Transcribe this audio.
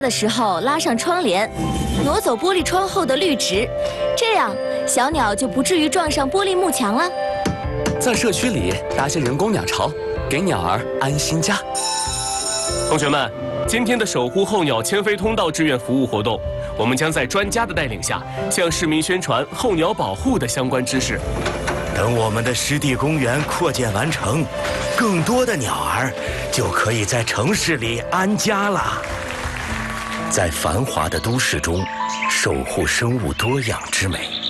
的时候拉上窗帘，挪走玻璃窗后的绿植，这样小鸟就不至于撞上玻璃幕墙了。 在社区里搭些人工鸟巢，给鸟儿安心家。 同学们，今天的守护候鸟迁飞通道志愿服务活动，我们将在专家的带领下，向市民宣传候鸟保护的相关知识。 等我们的湿地公园扩建完成，更多的鸟儿就可以在城市里安家了。在繁华的都市中，守护生物多样之美。